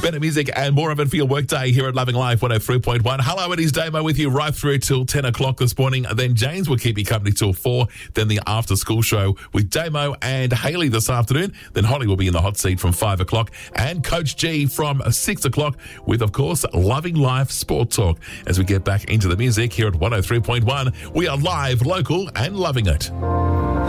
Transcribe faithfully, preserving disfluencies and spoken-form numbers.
Better music and more of it for your workday here at Loving Life one oh three point one. Hello, it is Damo with you right through till ten o'clock this morning. Then James will keep you company till four. Then the after school show with Damo and Hayley this afternoon. Then Holly will be in the hot seat from five o'clock. And Coach G from six o'clock with, of course, Loving Life Sport Talk. As we get back into the music here at one oh three point one, we are live, local and loving it.